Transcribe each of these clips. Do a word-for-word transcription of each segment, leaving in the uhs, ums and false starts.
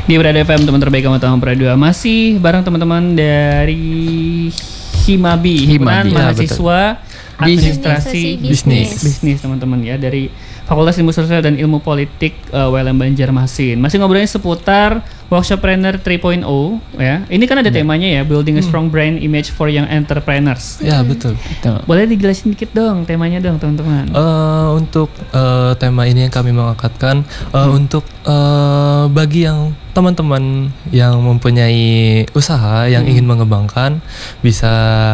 Di Berada F M, teman terbaik kamu tahu Pradua. Masih bareng teman-teman dari Himabi, himpunan Himabi, ya, mahasiswa administrasi bisnis. bisnis teman-teman ya, dari Fakultas Ilmu Sosial dan Ilmu Politik uh, U L M Banjarmasin. Masih ngobrolin seputar Workshop Planner tiga titik nol ya. Ini kan ada temanya ya, Building a Strong Brand Image for Young Entrepreneurs. Ya betul. betul. Boleh dijelasin dikit dong temanya dong teman-teman. Uh, untuk uh, tema ini yang kami mengangkatkan uh, hmm. untuk uh, bagi yang teman-teman yang mempunyai usaha yang hmm. ingin mengembangkan bisa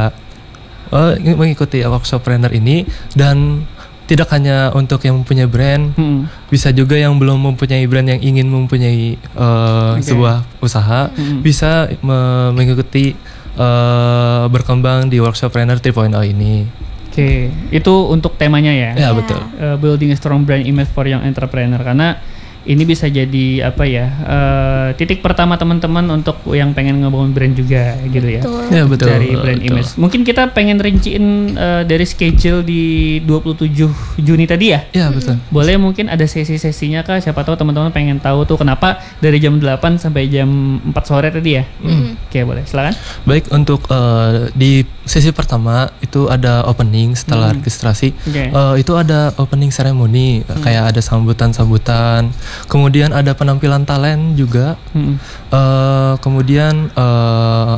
uh, mengikuti workshop planner ini, dan tidak hanya untuk yang mempunyai brand, hmm. bisa juga yang belum mempunyai brand yang ingin mempunyai uh, okay. sebuah usaha hmm. bisa me- mengikuti uh, berkembang di workshop planner tiga titik nol ini. Oke, okay. Itu untuk temanya ya? Ya, betul. Uh, building a strong brand image for young entrepreneur, karena ini bisa jadi apa ya, uh, titik pertama teman-teman untuk yang pengen ngebangun brand juga gitu ya. Betul. Ya betul. Dari brand betul. image. Mungkin kita pengen rinciin uh, dari schedule di dua puluh tujuh Juni tadi ya. Ya betul. Boleh mungkin ada sesi-sesinya kah? Siapa tahu teman-teman pengen tahu tuh kenapa dari jam delapan sampai jam empat sore tadi ya. Mm. Oke, boleh. Silakan. Baik, untuk uh, di sesi pertama itu ada opening setelah mm. registrasi. Okay. Uh, itu ada opening ceremony, mm. kayak ada sambutan-sambutan. Kemudian ada penampilan talent juga. Hmm. Uh, kemudian uh,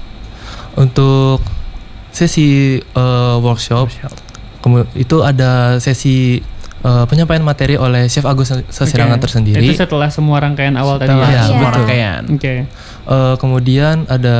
untuk sesi uh, workshop, workshop. Kemu- itu ada sesi uh, penyampaian materi oleh Chef Agus Sasirangan okay. tersendiri. Itu setelah semua rangkaian awal setelah tadi ya. ya semua betul. rangkaian. Oke. Okay. Uh, kemudian ada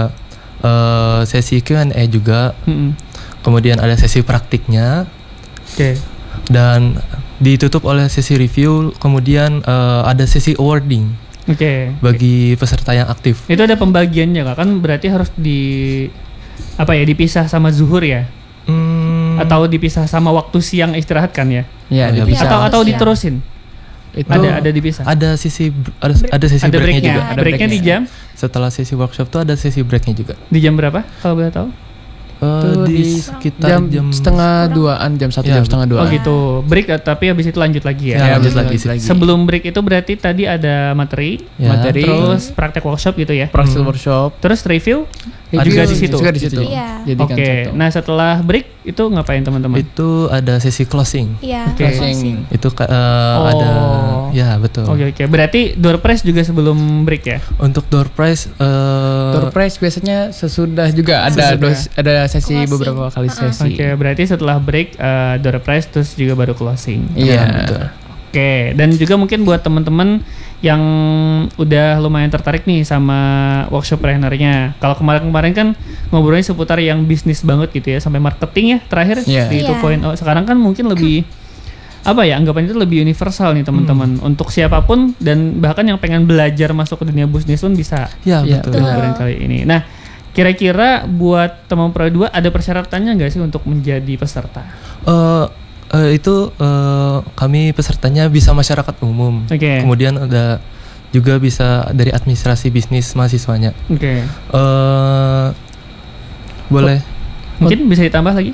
uh, sesi Q and A juga. Hmm. Kemudian ada sesi praktiknya. Oke. Okay. Dan ditutup oleh sesi review, kemudian uh, ada sesi awarding. Oke. Okay. Bagi peserta yang aktif. Itu ada pembagiannya Kak? Kan berarti harus di apa ya, dipisah sama zuhur ya? Hmm. Atau dipisah sama waktu siang istirahat kan ya? Iya, oh, dipisah. Atau atau diterusin? Itu ada ada dipisah. Ada sisi ada ada sesi ada breaknya, breaknya juga. Ada breaknya di jam? Setelah sesi workshop tuh ada sesi breaknya juga. Di jam berapa kalau boleh tahu? Uh, di, di sekitar jam, jam setengah duaan, jam satu ya, jam setengah duaan. Oh gitu, break tapi habis itu lanjut lagi ya? Ya, lanjut lagi. lagi. Sebelum break itu berarti tadi ada materi, ya. materi, terus praktek workshop gitu ya? Praktek hmm. workshop, terus review, review juga di situ. Juga di situ. Iya. Oke, okay. Nah setelah break itu ngapain teman-teman? Itu ada sesi closing. Iya. Okay. Closing. Itu uh, oh. ada, ya betul. Oke okay, oke. Okay. Berarti door prize juga sebelum break ya? Untuk door prize, uh, door prize biasanya sesudah juga ada sesudah. dos, ada sesi closing. Beberapa kali sesi. Oke, okay, berarti setelah break uh, door prize terus juga baru closing. Iya. Ya, betul. Oke, okay. Dan juga mungkin buat teman-teman yang udah lumayan tertarik nih sama workshop plannernya. Kalau kemarin-kemarin kan ngobrolnya seputar yang bisnis banget gitu ya, sampai marketing ya terakhir yeah. di yeah. dua titik nol. Sekarang kan mungkin lebih apa ya, anggapan itu lebih universal nih teman-teman, hmm. untuk siapapun, dan bahkan yang pengen belajar masuk ke dunia bisnis pun bisa. Ya, yeah, betul. Dengerin kali ini. Nah, kira-kira buat teman Pro dua ada persyaratannya nggak sih untuk menjadi peserta? Uh, Uh, itu uh, kami pesertanya bisa masyarakat umum, okay. kemudian ada juga bisa dari administrasi bisnis mahasiswanya. Oke. Okay. Uh, boleh. Mungkin bisa ditambah lagi?